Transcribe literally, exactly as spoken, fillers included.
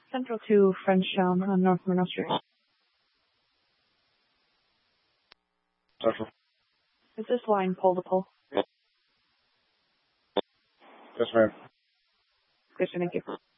Central to French um, on North Monroe Street. Central. Is this line pole to pole? Yes, ma'am. Good, thank you.